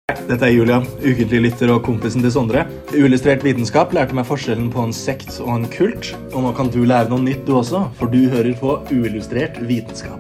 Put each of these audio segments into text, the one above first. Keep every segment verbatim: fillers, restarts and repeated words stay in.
Dette er Julian, ukentlig lytter og kompisen til Sondre. Uillustrert vitenskap lærte meg forskjellen på en sekt og en kult. Og nå kan du lære noe nytt du også, for du hører på Uillustrert vitenskap.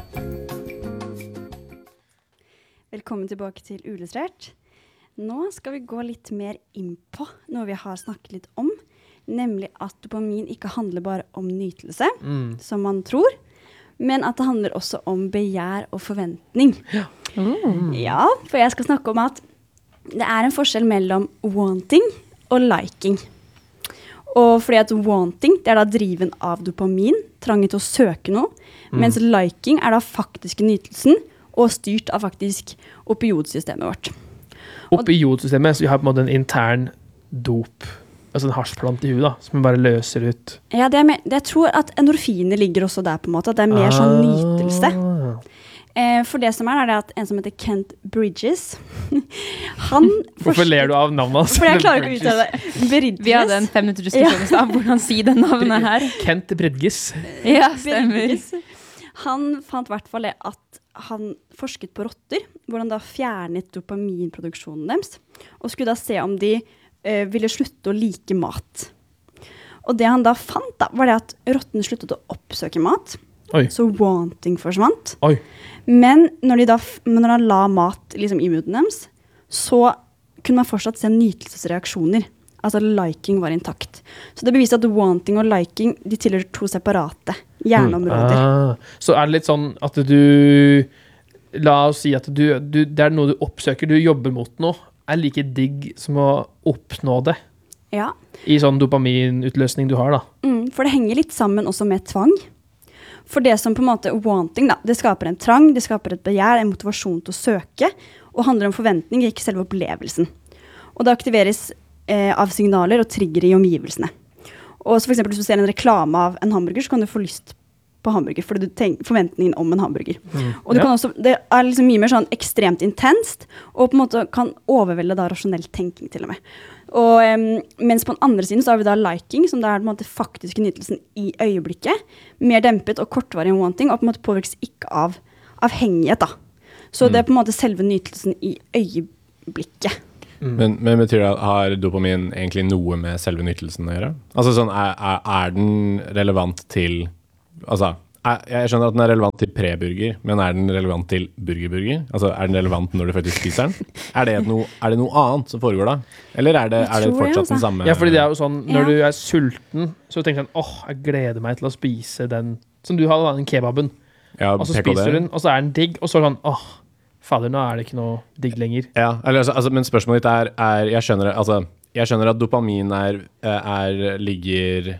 Velkommen tilbake til Uillustrert. Nå skal vi gå litt mer inn på noe vi har snakket litt om, nemlig at dopamin ikke handler bare om nytelse, mm. som man tror, men at det handler også om begjær og forventning. Ja. Mm. Ja, for jeg skal snakke om at det er en forskjell mellom wanting og liking. Og fordi at wanting, det er da driven av dopamin, trangen til å søke noe, mm. mens liking er da faktiske nytelsen og styrt av faktisk opiodsystemet vårt. Opiodsystemet, så vi har på en måte en intern dop, altså en hasjplant i huet da, som bare løser ut. Ja, det er mer, det jeg tror at endorfiner ligger også der på en måte, at det er mer ah. sånn nytelse. Eh, for det som er, er det at en som heter Kent Bridges, han... Hvorfor ler du av navnet hans? For jeg klarer ikke å uttale det. Bridges. Vi hadde en fem minutter diskusjon ja. av hvordan si det navnet her. Kent Bridges. Ja, stemmer. Bridges. Han fant i hvert fall det at han forsket på rotter, hvor han da fjernet dopaminproduksjonen deres, og skulle da se om de eh, ville slutte å like mat. Og det han da fant da, var det at rottene sluttet å oppsøke mat, Oi. Så wanting forsvant. Oi. Men når de da når de la mat liksom, i munnen deres, så kunne man fortsatt se nytelsesreaksjoner. Altså liking var intakt. Så det beviser at wanting og liking, de tilhører to separate hjerneområder. Mm. Ah. Så er det litt sånn at du, la oss si at du, du, det er noe du oppsøker, du jobber mot noe, er like digg som å oppnå det. Ja. I sånn dopaminutløsning du har da. Mm, for det henger litt sammen også med tvang. For det som på en måte wanting da, det skaper en trang, det skaper et begjær, en motivasjon til å søke, og handler om forventning, ikke selve opplevelsen. Og det aktiveres eh, av signaler og trigger i omgivelsene. Og så for eksempel hvis du ser en reklame av en hamburger, så kan du få lyst på hamburger, fordi du tenker forventningen om en hamburger. Mm. Og det, ja. kan også, det er liksom mye mer sånn ekstremt intenst, og på en måte kan overvelde da rasjonell tenking til og med. Og, um, mens på den andre siden så har vi da liking, som da er på en måte faktiske nytelsen i øyeblikket, mer dempet og kortvarig enn wanting, og på en måte påvirkes ikke av avhengighet da. Så mm. det er på en måte selve nytelsen i øyeblikket. Mm. Men, men betyr det at har dopamin egentlig noe med selve nytelsen å gjøre? Altså sånn, er, er, er den relevant til, altså, er, jeg skjønner at den er relevant til preburger, men er den relevant til burgerburger? Altså, er den relevant når du faktisk spiser den? Er det noe, er det noe annet som foregår da? Eller er det, er det fortsatt den samme? Ja, fordi det er jo sånn, når ja. du er sulten, så tenker du, åh, jeg gleder meg til å spise den, som du hadde da, den kebaben. Ja, og så spiser du den, og så er den digg, og så er den, åh, fader, nå er det ikke noe digg lenger. Ja, eller, altså, altså, men spørsmålet ditt er, er jeg, skjønner, altså, jeg skjønner at dopamin er, er ligger...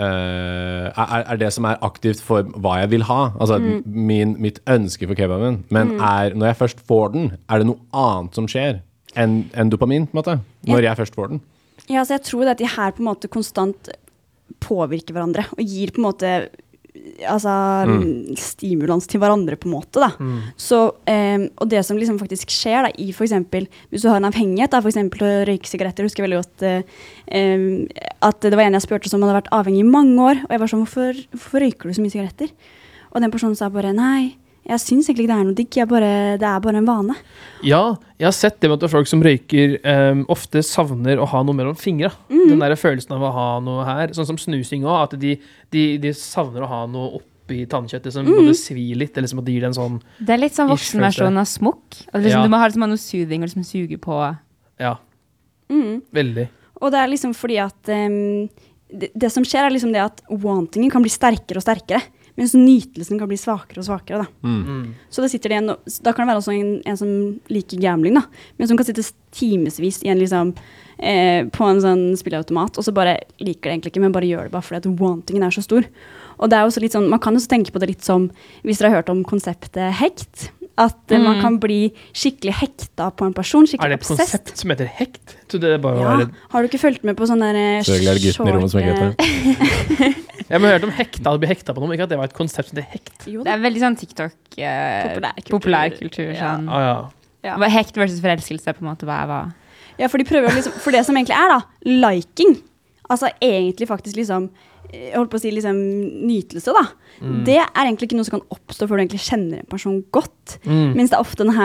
Uh, er, er det som er aktivt for hva jeg vil ha, altså mm. min, mitt ønske for kebaben, men mm. er, når jeg først får den, er det noe annet som skjer enn en dopamin, på en måte, når ja. jeg først får den? Ja, så jeg tror at de her på en måte konstant påvirker hverandre, og gir på en måte altså, mm. stimulans til hverandre på en måte da. Mm. Så, um, og det som liksom faktisk skjer da, i for eksempel, hvis du har en avhengighet da, for eksempel til å røyke sigaretter, husker jeg veldig godt uh, um, at det var en jeg spurte som hadde vært avhengig i mange år, og jeg var sånn, hvorfor, hvorfor røyker du så mye sigaretter? Og den personen sa bare, nei, jeg synes egentlig ikke det er noe digg, jeg bare, det er bare en vane. Ja, jeg har sett det med at folk som røyker um, ofte savner å ha noe mellom fingre. Mm. Den der følelsen av å ha noe her, sånn som snusing også, at de, de, de savner å ha noe oppi tannkjøttet som mm. både svir litt, eller som at de gir den sånn... Det er litt sånn voksenversjon av smokk. Liksom, ja. Du må ha liksom, noe soothing og liksom suge på. Ja, mm. veldig. Og det er liksom fordi at um, det, det som skjer er liksom det at wantingen kan bli sterkere og sterkere. Mens nytelsen kan bli svakere og svakere da. Mm. Så da sitter det en, da kan det være også en, en som liker gambling da, men som kan sitte timesvis i en liksom, eh, på en sånn spilleautomat, og så bare liker det egentlig ikke, men bare gjør det bare fordi at wantingen er så stor. Og det er også litt sånn, man kan også tenke på det litt som, hvis dere har hørt om konseptet hekt, at mm. man kan bli skikkelig hekta på en person, skikkelig obsessed. Er det et konsept som heter hekt? Det bare ja, være... har du ikke fulgt med på sånne der så er det gutten i rommet som ikke heter. Jeg har hørt om hekta, å bli hekta på noe, ikke at det var et konsept som heter hekt. Jo, det er veldig sånn TikTok, eh, populærkultur. Populærkultur sånn. Ja. Ah, ja. Ja. Hekt versus forelskelse, på en måte, hva er hva? Ja, for de prøver liksom, for det som egentlig er da, liking, altså egentlig faktisk liksom, jeg holdt på å si liksom nytelse da, mm. det er egentlig ikke noe som kan oppstå før du egentlig kjenner en person godt, mm. mens det er ofte den her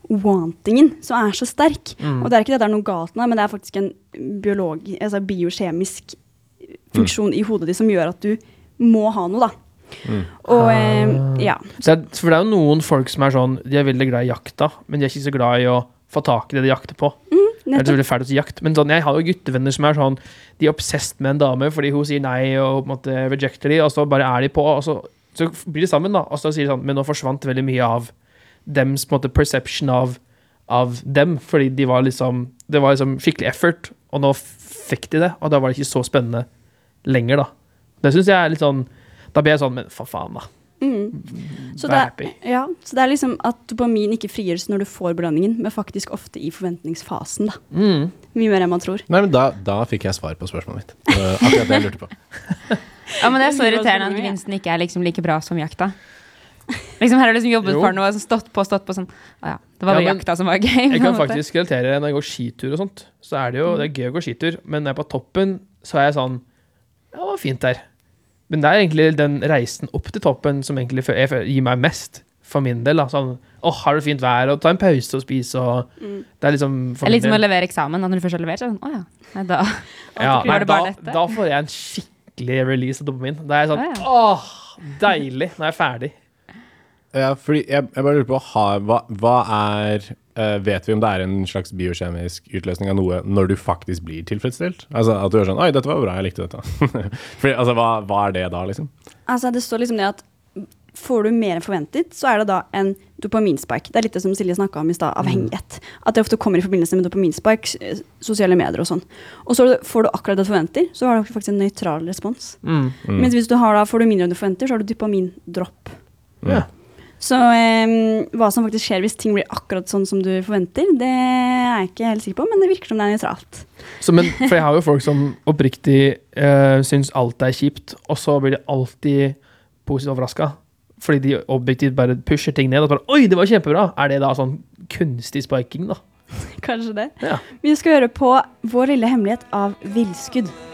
wantingen som er så sterk. Mm. Og det er ikke det det er noe galt med, men det er faktisk en biolog, altså biokjemisk funksjon mm. i hodet ditt som gjør at du må ha noe, da. Mm. Og, eh, ja. Så det er, for det er jo noen folk som er sånn, de er veldig glad i jakta, men de er ikke så glad i å få tak i det de jakter på. Mm, det er veldig fælt å si jakt. Men sånn, jeg har jo guttevenner som er sånn, de er obsessed med en dame fordi hun sier nei og på en måte rejecter de, og så bare er de på, og så, så blir de sammen da, og så sier de sånn, men nå forsvant veldig mye av dems på en måte perception av, av dem, fordi de var liksom, det var liksom skikkelig effort, og nå fikk de det, og da var det ikke så spennende lenger da. Det synes jeg er litt sånn, da blir jeg sånn, men for faen da. Mm. Så, det er, ja, så det er liksom at dopamin ikke frigjøres når du får belønningen, men faktisk ofte i forventningsfasen da. Mm. Mye mer enn man tror. Nei, men da, da fikk jeg svar på spørsmålet mitt. Akkurat det jeg lurte på. Ja, men det er så irriterende at gevinsten ikke er liksom like bra som jakta. Liksom her har liksom jobbet jo. For noe, stått på, stått på sånn, ah, ja, det var ja, jakta som var gøy. Jeg kan faktisk relatere når jeg går skitur og sånt, så er det jo, det er gøy å gå skitur, men når jeg er på toppen, så er jeg sånn, ja, det var fint der. Men det er egentlig den reisen opp til toppen som egentlig gir meg mest for min del. Da. Sånn, åh, har du fint vær, og ta en pause og spise, og mm. det er liksom... Det er litt som å levere eksamen, når du først har levert, så er det sånn, åh ja, nei, da, ja, nei, da, da får jeg en skikkelig release av dopamin. Da er jeg sånn, ah, ja. åh, deilig, når jeg er ferdig. Ja, fordi jeg, jeg bare lurer på, hva, hva er... Uh, vet vi om det er en slags biokjemisk utløsning av noe når du faktisk blir tilfredsstilt? Altså at du er sånn, oi, dette var bra, jeg likte dette. Fordi, altså, hva, hva er det da, liksom? Altså, det står liksom det at får du mer enn forventet, så er det da en dopaminspike. Det er litt det som Silje snakket om i sted, avhengighet. Mm. At det ofte kommer i forbindelse med dopaminspike, sosiale medier og sånn. Og så får du akkurat det du forventer, så har du faktisk en nøytral respons. Mm. Mm. Mens hvis du har da, får du mindre enn du forventer, så har du dopamindropp. Ja. Mm. Så um, hva som faktisk skjer hvis ting blir akkurat sånn som du forventer, det er jeg ikke helt sikker på, men det virker som det er nøytralt. Så, men, for jeg har jo folk som oppriktig uh, synes alt er kjipt, og så blir de alltid positivt overrasket, fordi de objektivt bare pusher ting ned, og bare, oi, det var kjempebra! Er det da sånn kunstig spiking da? Kanskje det. Ja. Vi skal høre på Vår lille hemmelighet av Villskudd.